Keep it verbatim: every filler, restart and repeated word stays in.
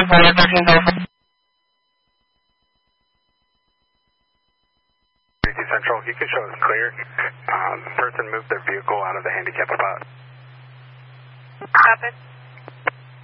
Central, you can show us clear. Um, person moved their vehicle out of the handicap spot. Copy.